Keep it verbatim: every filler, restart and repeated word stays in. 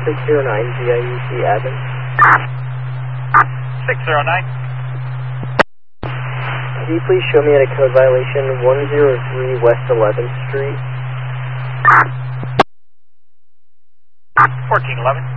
six zero nine G I U C Evans. six zero nine. Can you please show me at a code violation one zero three West eleventh Street? fourteen eleven.